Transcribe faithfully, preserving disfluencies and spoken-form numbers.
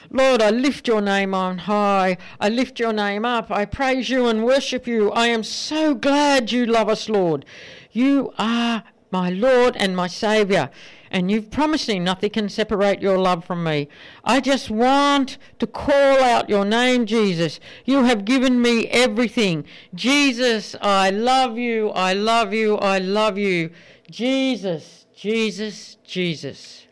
Lord, I lift your name on high. I lift your name up. I praise you and worship you. I am so glad you love us, Lord. You are my Lord and my Saviour, and you've promised me nothing can separate your love from me. I just want to call out your name, Jesus. You have given me everything. Jesus, I love you, I love you, I love you. Jesus, Jesus, Jesus.